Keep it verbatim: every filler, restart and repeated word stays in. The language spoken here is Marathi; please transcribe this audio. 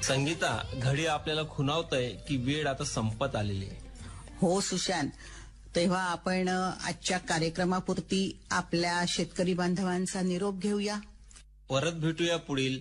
संगीता, घडी आपल्याला खुणावतंय की वेळ आता संपत आलेली आहे. हो सुशांत, तेव्हा आपण आजच्या कार्यक्रमापुरती आपल्या शेतकरी बांधवांचा निरोप घेऊया. परत भेटूया पुढील